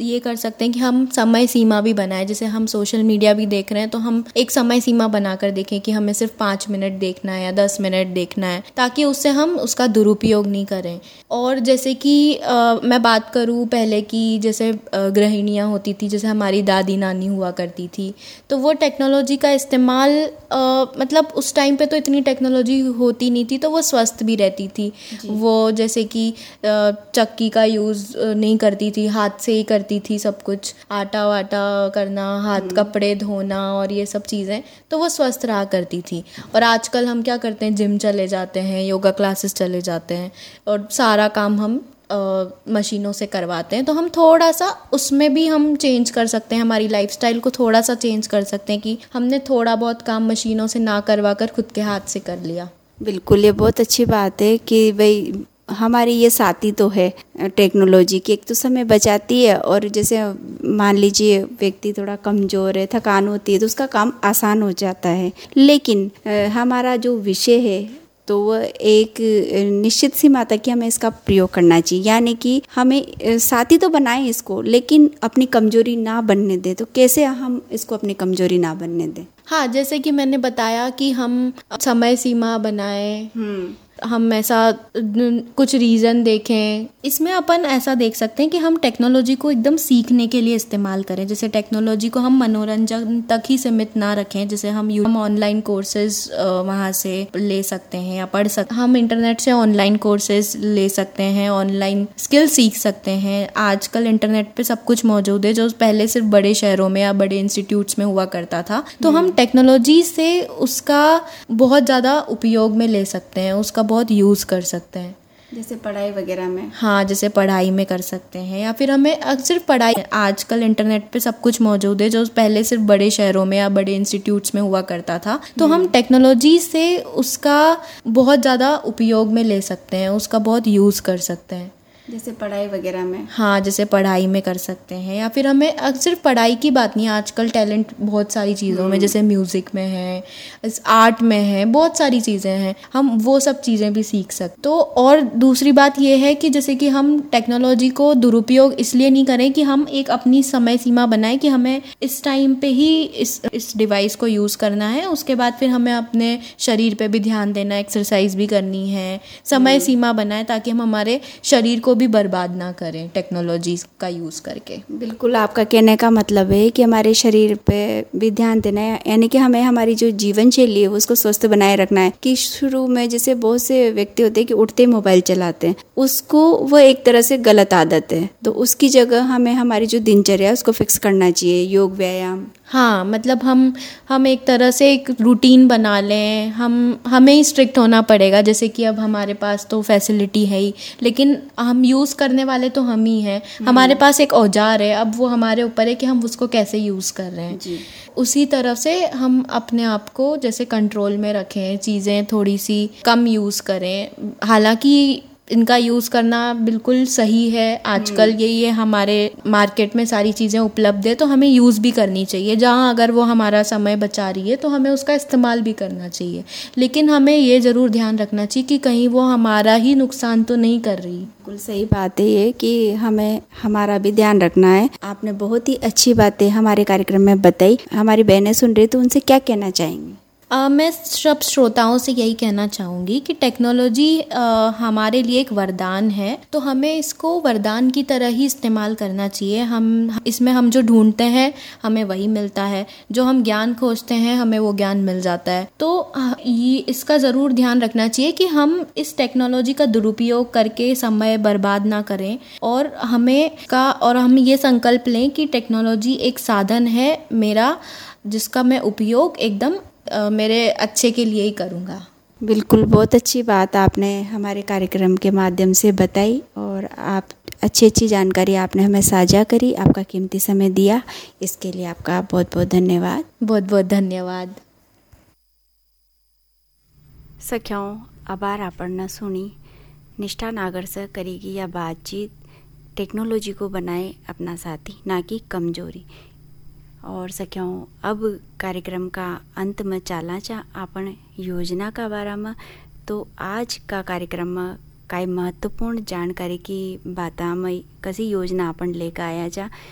ये कर सकते हैं कि हम समय सीमा भी बनाएं। जैसे हम सोशल मीडिया भी देख रहे हैं तो हम एक समय सीमा बनाकर देखें कि हमें सिर्फ 5 मिनट देखना है या 10 मिनट देखना है, ताकि उससे हम उसका दुरुपयोग नहीं करें। और जैसे कि मैं बात करूँ पहले की, जैसे गृहिणियाँ होती थी, जैसे हमारी दादी नानी हुआ करती थी, तो वो टेक्नोलॉजी का इस्तेमाल मतलब उस टाइम पे तो इतनी टेक्नोलॉजी होती नहीं थी, तो वो स्वस्थ भी रहती थी। वो जैसे कि चक्की का यूज़ नहीं करती थी, हाथ से ही करती थी सब कुछ, आटा वाटा करना, हाथ कपड़े धोना और ये सब चीज़ें, तो वो स्वस्थ रहा करती थी। और आजकल हम क्या करते हैं, जिम चले जाते हैं, योगा क्लासेस चले जाते हैं और सारा काम हम मशीनों से करवाते हैं। तो हम थोड़ा सा उसमें भी हम चेंज कर सकते हैं, हमारी लाइफस्टाइल को थोड़ा सा चेंज कर सकते हैं कि हमने थोड़ा बहुत काम मशीनों से ना करवा कर खुद के हाथ से कर लिया। बिल्कुल, ये बहुत अच्छी बात है कि भाई हमारी ये साथी तो है टेक्नोलॉजी की। एक तो समय बचाती है, और जैसे मान लीजिए व्यक्ति थोड़ा कमज़ोर है, थकान होती है, तो उसका काम आसान हो जाता है। लेकिन हमारा जो विषय है तो वह एक निश्चित सीमा तक कि हमें इसका प्रयोग करना चाहिए, यानी कि हमें साथी तो बनाएं इसको, लेकिन अपनी कमजोरी ना बनने दें। तो कैसे हम इसको अपनी कमजोरी ना बनने दें? हाँ, जैसे कि मैंने बताया कि हम समय सीमा बनाएं, हम ऐसा कुछ रीज़न देखें। इसमें अपन ऐसा देख सकते हैं कि हम टेक्नोलॉजी को एकदम सीखने के लिए इस्तेमाल करें। जैसे टेक्नोलॉजी को हम मनोरंजन तक ही सीमित ना रखें। जैसे हम ऑनलाइन कोर्सेज वहाँ से ले सकते हैं या पढ़ सकते हैं, हम इंटरनेट से ऑनलाइन कोर्सेज ले सकते हैं, ऑनलाइन स्किल सीख सकते हैं। आजकल इंटरनेट पे सब कुछ मौजूद है, जो पहले सिर्फ बड़े शहरों में या बड़े इंस्टीट्यूट्स में हुआ करता था। तो हम टेक्नोलॉजी से उसका बहुत ज़्यादा उपयोग में ले सकते हैं, उसका बहुत यूज़ कर सकते हैं। जैसे पढ़ाई वगैरह में, हाँ, जैसे पढ़ाई में कर सकते हैं, या फिर हमें सिर्फ पढ़ाई, आजकल इंटरनेट पे सब कुछ मौजूद है, जो पहले सिर्फ बड़े शहरों में या बड़े इंस्टीट्यूट्स में हुआ करता था। तो हम टेक्नोलॉजी से उसका बहुत ज़्यादा उपयोग में ले सकते हैं, उसका बहुत यूज़ कर सकते हैं। जैसे पढ़ाई वगैरह में, हाँ, जैसे पढ़ाई में कर सकते हैं, या फिर हमें सिर्फ पढ़ाई की बात नहीं, आजकल टैलेंट बहुत सारी चीज़ों में, जैसे म्यूज़िक में है, आर्ट में है, बहुत सारी चीज़ें हैं, हम वो सब चीज़ें भी सीख सकते। तो और दूसरी बात ये है कि जैसे कि हम टेक्नोलॉजी को दुरुपयोग इसलिए नहीं करें कि हम एक अपनी समय सीमा बनाएं कि हमें इस टाइम पे ही इस डिवाइस को यूज़ करना है, उसके बाद फिर हमें अपने शरीर पे भी ध्यान देना, एक्सरसाइज भी करनी है। समय सीमा बनाएं ताकि हम हमारे शरीर को भी बर्बाद ना करें टेक्नोलॉजी का यूज़ करके। बिल्कुल, आपका कहने का मतलब है कि हमारे शरीर पे भी ध्यान देना है, यानी कि हमें हमारी जो जीवन शैली है उसको स्वस्थ बनाए रखना है। कि शुरू में जैसे बहुत से व्यक्ति होते हैं कि उठते ही मोबाइल चलाते हैं, उसको वो एक तरह से गलत आदत है, तो उसकी जगह हमें हमारी जो दिनचर्या है उसको फिक्स करना चाहिए, योग व्यायाम। हाँ, मतलब हम एक तरह से एक रूटीन बना लें, हमें ही स्ट्रिक्ट होना पड़ेगा। जैसे कि अब हमारे पास तो फैसिलिटी है ही, लेकिन हम यूज़ करने वाले तो हम ही हैं। हमारे पास एक औजार है, अब वो हमारे ऊपर है कि हम उसको कैसे यूज़ कर रहे हैं जी। उसी तरह से हम अपने आप को जैसे कंट्रोल में रखें, चीज़ें थोड़ी सी कम यूज़ करें। हालांकि इनका यूज़ करना बिल्कुल सही है, आजकल यही है, हमारे मार्केट में सारी चीज़ें उपलब्ध है, तो हमें यूज़ भी करनी चाहिए। जहाँ अगर वो हमारा समय बचा रही है तो हमें उसका इस्तेमाल भी करना चाहिए, लेकिन हमें ये ज़रूर ध्यान रखना चाहिए कि कहीं वो हमारा ही नुकसान तो नहीं कर रही। बिल्कुल सही बात है ये कि हमें हमारा भी ध्यान रखना है। आपने बहुत ही अच्छी बातें हमारे कार्यक्रम में बताई। हमारी बहनें सुन रही तो उनसे क्या कहना चाहेंगी? मैं सब श्रोताओं से यही कहना चाहूँगी कि टेक्नोलॉजी हमारे लिए एक वरदान है, तो हमें इसको वरदान की तरह ही इस्तेमाल करना चाहिए। हम जो ढूंढते हैं हमें वही मिलता है, जो हम ज्ञान खोजते हैं हमें वो ज्ञान मिल जाता है। तो ये इसका ज़रूर ध्यान रखना चाहिए कि हम इस टेक्नोलॉजी का दुरुपयोग करके समय बर्बाद ना करें, और हम ये संकल्प लें कि टेक्नोलॉजी एक साधन है मेरा, जिसका मैं उपयोग एकदम मेरे अच्छे के लिए ही करूँगा। बिल्कुल, बहुत अच्छी बात आपने हमारे कार्यक्रम के माध्यम से बताई, और आप अच्छी जानकारी आपने हमें साझा करी, आपका कीमती समय दिया, इसके लिए आपका बहुत बहुत धन्यवाद। बहुत बहुत धन्यवाद। सख्याओं, आभार आपने सुनी निष्ठा नागर से करेगी या बातचीत, टेक्नोलॉजी को बनाए अपना साथी ना कि कमजोरी। और सख्याओं, अब कार्यक्रम का अंत में चाला चा अपन योजना का बारे में। तो आज का कार्यक्रम में काई महत्वपूर्ण जानकारी की बात में कसी योजना अपन लेकर आया चा,